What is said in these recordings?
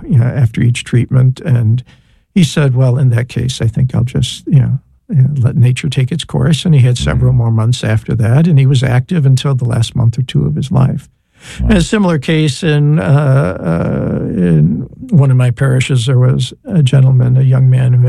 after each treatment. And he said, well, in that case, I think I'll just, let nature take its course. And he had several more months after that, and he was active until the last month or two of his life. Wow. And a similar case in one of my parishes, there was a young man who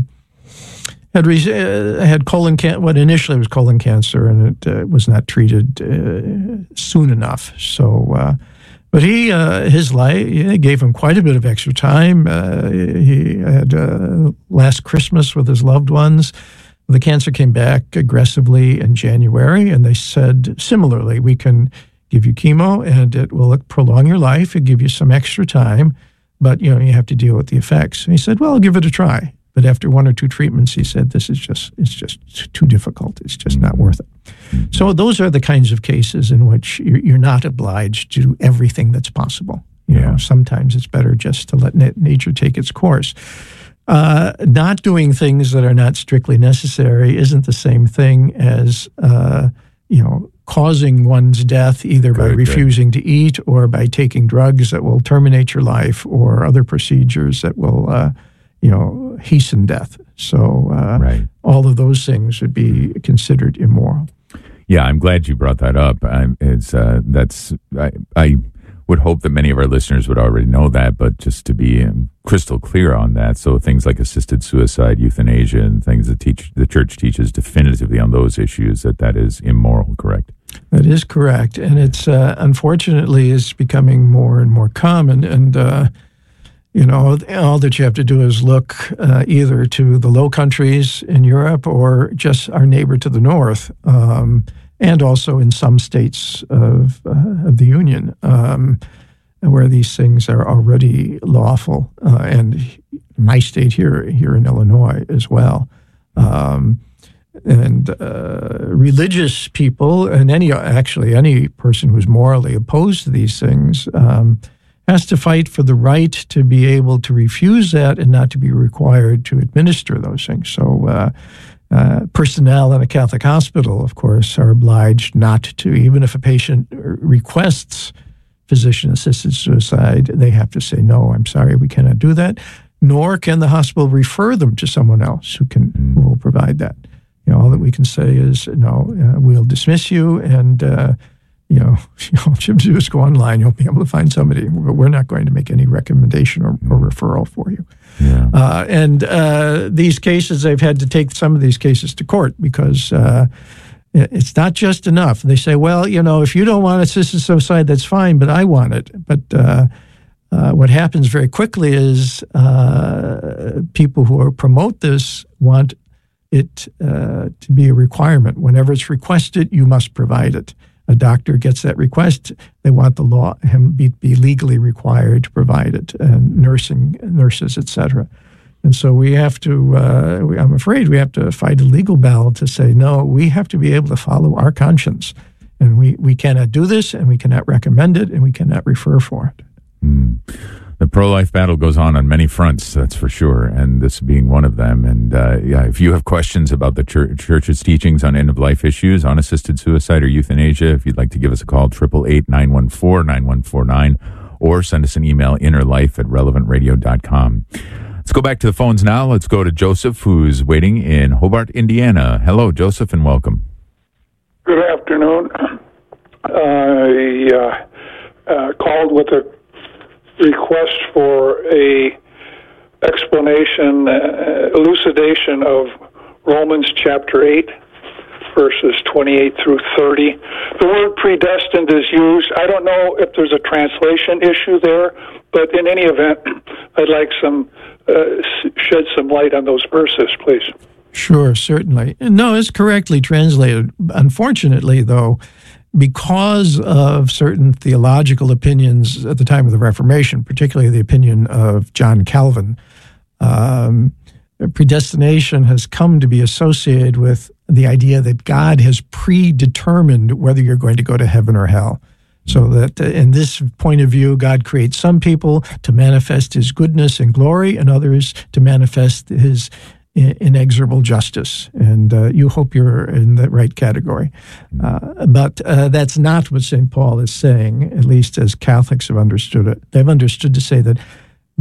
had colon cancer. What initially was colon cancer, and it was not treated soon enough. So, but his life gave him quite a bit of extra time. He had last Christmas with his loved ones. The cancer came back aggressively in January, and they said similarly, we can give you chemo, and it will prolong your life. It'll give you some extra time, but you have to deal with the effects. And he said, well, I'll give it a try. But after one or two treatments, he said, it's just too difficult. It's just not worth it. So those are the kinds of cases in which you're not obliged to do everything that's possible. Sometimes it's better just to let nature take its course. Not doing things that are not strictly necessary isn't the same thing as, causing one's death either by refusing to eat or by taking drugs that will terminate your life or other procedures that will, hasten death. So all of those things would be considered immoral. Yeah, I'm glad you brought that up. I would hope that many of our listeners would already know that, but just to be crystal clear on that, so things like assisted suicide, euthanasia, and things that the church teaches definitively on those issues, that is immoral, correct? That is correct, and it's unfortunately is becoming more and more common, and all that you have to do is look either to the Low Countries in Europe or just our neighbor to the north, and also in some states of the Union, where these things are already lawful, and my state here in Illinois as well. And religious people, and any person who's morally opposed to these things, has to fight for the right to be able to refuse that and not to be required to administer those things. So personnel in a Catholic hospital, of course, are obliged not to, even if a patient requests physician-assisted suicide, they have to say, no, I'm sorry, we cannot do that, nor can the hospital refer them to someone else who will provide that. All that we can say is, no, we'll dismiss you, and all you have to do is go online. You'll be able to find somebody. We're not going to make any recommendation or referral for you. Yeah. And these cases, they've had to take some of these cases to court because it's not just enough. They say, well, if you don't want assisted suicide, that's fine, but I want it. But what happens very quickly is people who promote this want it to be a requirement. Whenever it's requested, you must provide it. A doctor gets that request, they want the law him be legally required to provide it, and nurses, etc. And so we have to, I'm afraid we have to fight a legal battle to say, no, we have to be able to follow our conscience. And we cannot do this, and we cannot recommend it, and we cannot refer for it. The pro-life battle goes on many fronts, that's for sure, and this being one of them. And if you have questions about the church's teachings on end-of-life issues, on assisted suicide or euthanasia, if you'd like to give us a call, 888-914-9149, or send us an email, innerlife@relevantradio.com. Let's go back to the phones now. Let's go to Joseph, who's waiting in Hobart, Indiana. Hello, Joseph, and welcome. Good afternoon. I called with a request for a explanation, elucidation of Romans chapter 8, verses 28 through 30. The word predestined is used. I don't know if there's a translation issue there, but in any event, I'd like shed some light on those verses, please. Sure, certainly. No, it's correctly translated. Unfortunately, though, because of certain theological opinions at the time of the Reformation, particularly the opinion of John Calvin, predestination has come to be associated with the idea that God has predetermined whether you're going to go to heaven or hell. So that in this point of view, God creates some people to manifest his goodness and glory, and others to manifest his inexorable justice, and you hope you're in the right category. But that's not what St. Paul is saying, at least as Catholics have understood it. They've understood to say that